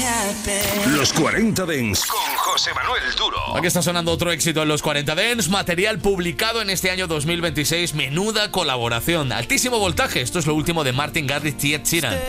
Los 40 Dents con José Manuel Duro. Aquí está sonando otro éxito en los 40 Dents, material publicado en este año 2026. Menuda colaboración, altísimo voltaje. Esto es lo último de Martin Garrix y Ed Sheeran.